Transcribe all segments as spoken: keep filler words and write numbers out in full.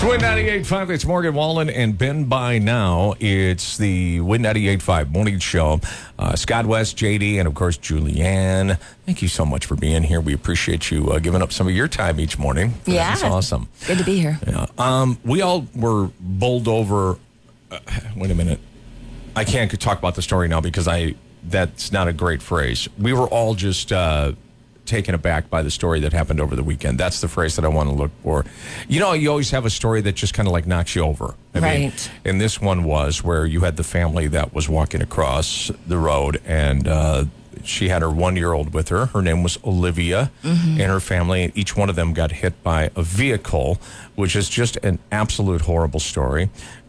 Win ninety-eight point five. It's Morgan Wallen and Ben By Now. It's the Win ninety-eight point five Morning Show. Uh, Scott West, J D, and of course, Julianne. Thank you so much for being here. We appreciate you uh, giving up some of your time each morning. Yeah. That's awesome. Good to be here. Yeah. Um, we all were bowled over. Uh, wait a minute. I can't talk about the story now because I that's not a great phrase. We were all just uh, taken aback by the story that happened over the weekend. That's the phrase that I want to look for. You know, you always have a story that just kind of like knocks you over. I right. mean, and this one was where you had the family that was walking across the road, and uh, she had her one-year-old with her. Her name was Olivia, mm-hmm. and her family, each one of them got hit by a vehicle, which is just an absolute horrible story.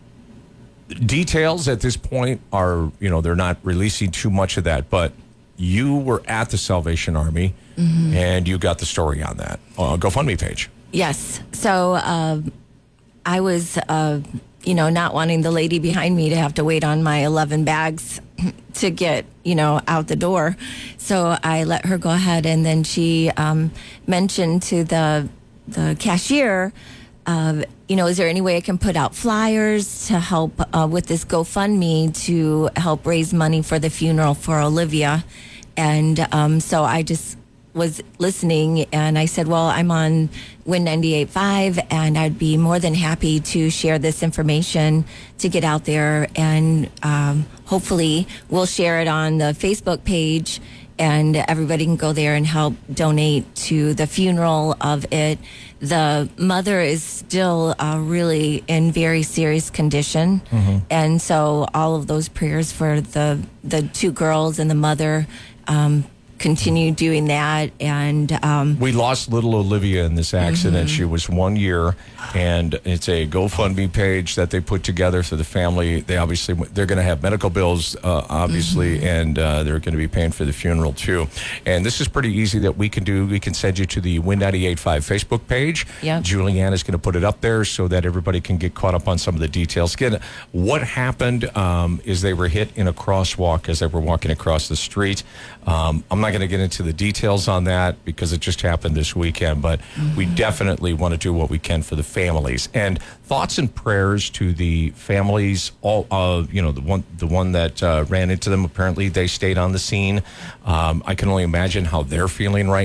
Details at this point are, you know, they're not releasing too much of that, but you were at the Salvation Army, mm-hmm. and you got the story on that uh, GoFundMe page. Yes. So uh, I was, uh, you know, not wanting the lady behind me to have to wait on my eleven bags to get, you know, out the door. So I let her go ahead, and then she um, mentioned to the the cashier, uh, you know, is there any way I can put out flyers to help uh, with this GoFundMe to help raise money for the funeral for Olivia? And um, so I just was listening, and I said, well, I'm on Win ninety-eight point five, and I'd be more than happy to share this information to get out there, and um, hopefully we'll share it on the Facebook page, and everybody can go there and help donate to the funeral of it. The mother is still uh, really in very serious condition, mm-hmm. and so all of those prayers for the the two girls and the mother, um, continue doing that. And um, we lost little Olivia in this accident. Mm-hmm. She was one year, and it's a GoFundMe page that they put together for the family. They obviously they're going to have medical bills, uh, obviously, mm-hmm. and uh, they're going to be paying for the funeral too. And this is pretty easy that we can do. We can send you to the Win ninety-eight point five Facebook page. Yep. Julianne is going to put it up there so that everybody can get caught up on some of the details. Again, what happened um, is they were hit in a crosswalk as they were walking across the street. Um, I'm not going to get into the details on that because it just happened this weekend, but mm-hmm. we definitely want to do what we can for the families. And thoughts and prayers to the families. All, uh, you know, the one, the one that uh, ran into them. Apparently, they stayed on the scene. Um, I can only imagine how they're feeling right